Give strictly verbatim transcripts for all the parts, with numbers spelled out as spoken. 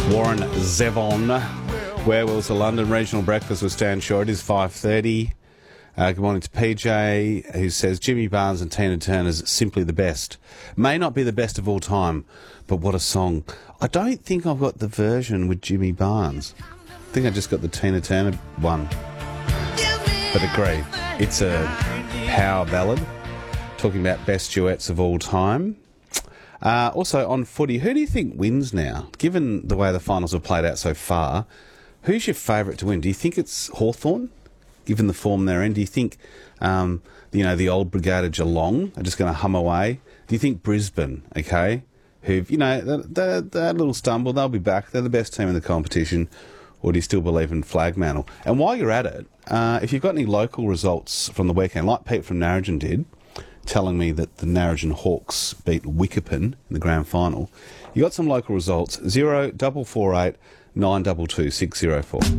Warren Zevon. Where was the London Regional Breakfast with Stan Shaw? It is five thirty. Uh, good morning to P J, who says Jimmy Barnes and Tina Turner's Simply the Best. May not be the best of all time, but what a song. I don't think I've got the version with Jimmy Barnes. I think I just got the Tina Turner one. But agree, it's a power ballad, talking about best duets of all time. Uh, also on footy, who do you think wins now? Given the way the finals have played out so far, who's your favourite to win? Do you think it's Hawthorn, given the form they're in? Do you think, um, you know, the old brigade of Geelong are just going to hum away? Do you think Brisbane, okay, who've, you know, they're, they're a little stumble, they'll be back, they're the best team in the competition, or do you still believe in Flagmantle? And while you're at it, uh, if you've got any local results from the weekend, like Pete from Narrogin did, telling me that the Narrogin Hawks beat Wickerpin in the grand final, you got some local results. Zero double four eight nine double two six zero four. Good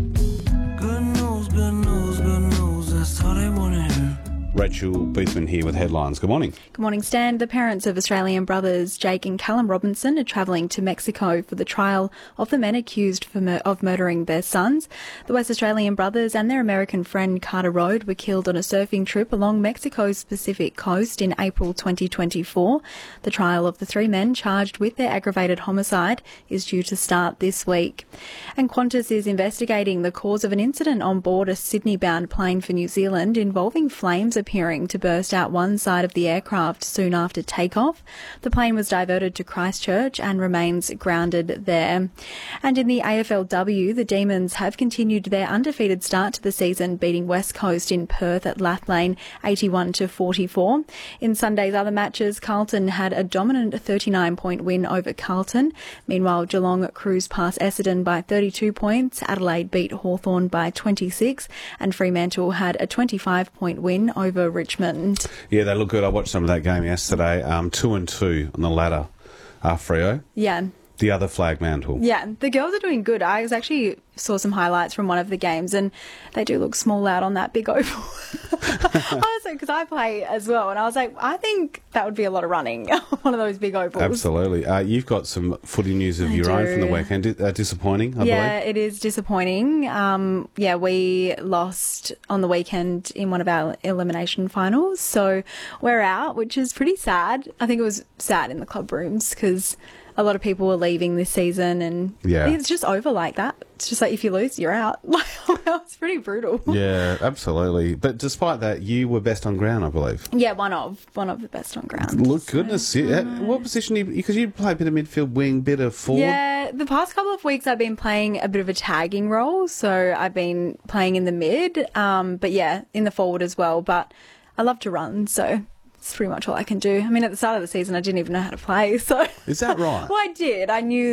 news, good news, good news. That's all they want to hear. Rachel Beathman here with headlines. Good morning. Good morning, Stan. The parents of Australian brothers Jake and Callum Robinson are travelling to Mexico for the trial of the men accused for mur- of murdering their sons. The West Australian brothers and their American friend Carter Road were killed on a surfing trip along Mexico's Pacific coast in April twenty twenty-four. The trial of the three men charged with their aggravated homicide is due to start this week. And Qantas is investigating the cause of an incident on board a Sydney-bound plane for New Zealand involving flames appearing to burst out one side of the aircraft soon after takeoff. The plane was diverted to Christchurch and remains grounded there. And in the A F L W, the Demons have continued their undefeated start to the season, beating West Coast in Perth at Lathlane eighty-one to forty-four. In Sunday's other matches, Carlton had a dominant thirty-nine point win over Carlton. Meanwhile, Geelong cruised past Essendon by thirty-two points, Adelaide beat Hawthorn by twenty-six, and Fremantle had a twenty-five point win over Richmond. Yeah, they look good. I watched some of that game yesterday. Um, two and two on the ladder. Uh, Freo. Yeah. The other Flagmantle. Yeah, the girls are doing good. I was actually saw some highlights from one of the games, and they do look small out on that big oval. I was like, because I play as well, and I was like, I think that would be a lot of running on one of those big ovals. Absolutely. Uh, you've got some footy news of I your do. own from the weekend. Di- uh, disappointing, I yeah, believe. it is disappointing. Um, yeah, we lost on the weekend in one of our elimination finals, so we're out, which is pretty sad. I think it was sad in the club rooms because a lot of people were leaving this season, and Yeah. it's just over like that. It's just like if you lose, you're out. It's pretty brutal. Yeah, absolutely. But despite that, you were best on ground, I believe. Yeah, one of one of the best on ground. Look, goodness. Yeah. What position? Because you, you play a bit of midfield, wing, bit of forward. Yeah, the past couple of weeks I've been playing a bit of a tagging role, so I've been playing in the mid, um, but yeah, in the forward as well. But I love to run, so it's pretty much all I can do. I mean, at the start of the season, I didn't even know how to play, so Is that right? well, I did. I knew